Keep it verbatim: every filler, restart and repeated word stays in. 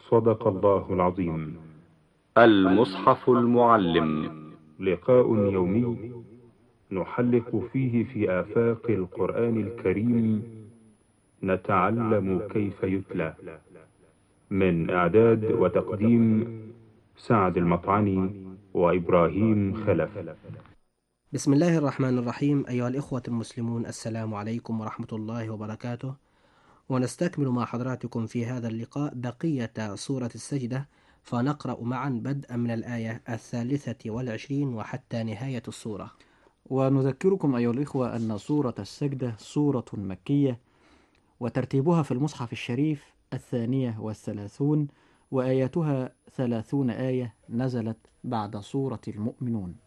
صدق الله العظيم. المصحف المعلم. لقاء يومي نحلق فيه في آفاق القرآن الكريم، نتعلم كيف يتلى. من إعداد وتقديم سعد المطعني وإبراهيم خلف. بسم الله الرحمن الرحيم. أيها الإخوة المسلمون، السلام عليكم ورحمة الله وبركاته. ونستكمل مع حضراتكم في هذا اللقاء بقية سورة السجدة، فنقرأ معا بدءا من الآية الثالثة والعشرين وحتى نهاية السورة. ونذكركم أيها الإخوة أن سورة السجدة سورة مكية، وترتيبها في المصحف الشريف الثانية والثلاثون، وآياتها ثلاثون آية، نزلت بعد سورة المؤمنون.